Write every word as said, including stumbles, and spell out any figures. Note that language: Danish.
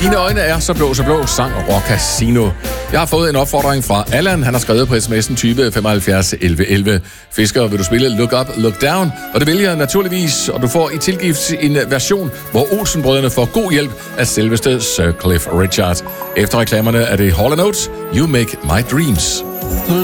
Dine øjne er så blå, så blå, sang Rock Casino. Jeg har fået en opfordring fra Allan. Han har skrevet på sms'en tyve femoghalvfjerds elleve elleve. Fisker, vil du spille Look Up, Look Down? Og det vil jeg naturligvis, og du får i tilgift en version, hvor Olsen-brødrene får god hjælp af selveste Sir Cliff Richard. Efter reklamerne er det Hall and Oates, You Make My Dreams.